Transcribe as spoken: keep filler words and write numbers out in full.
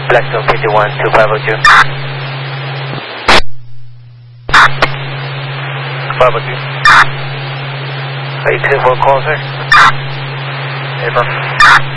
Blackstone fifty-one two five oh two. five oh two. eight two four call, sir. Affirm.